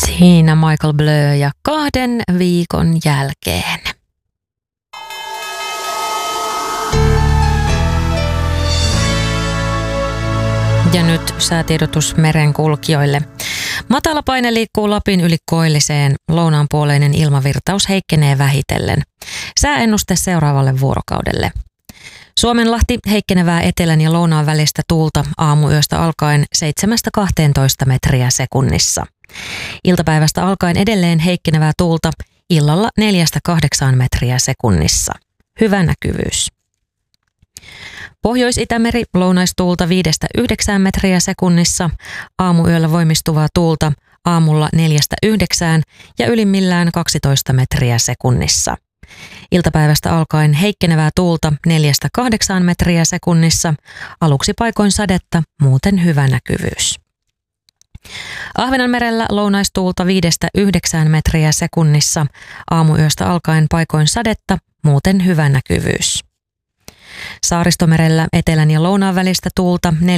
Siinä Michael Blö ja 2 viikon jälkeen. Ja nyt säätiedotus merenkulkijoille. Matala paine liikkuu Lapin yli koilliseen. Lounaanpuoleinen ilmavirtaus heikkenee vähitellen. Sääennuste seuraavalle vuorokaudelle. Suomenlahti heikkenevää etelän ja lounaan välistä tuulta aamuyöstä alkaen 7–12 metriä sekunnissa. Iltapäivästä alkaen edelleen heikkenevää tuulta illalla 4–8 metriä sekunnissa. Hyvä näkyvyys. Pohjois-Itämeri lounaistuulta 5–9 metriä sekunnissa, aamuyöllä voimistuvaa tuulta aamulla 4–9 ja ylimmillään 12 metriä sekunnissa. Iltapäivästä alkaen heikkenevää tuulta 4–8 metriä sekunnissa, aluksi paikoin sadetta, muuten hyvä näkyvyys. Ahvenanmerellä lounaistuulta 5–9 metriä sekunnissa, aamuyöstä alkaen paikoin sadetta, muuten hyvä näkyvyys. Saaristomerellä etelän ja lounaan välistä tuulta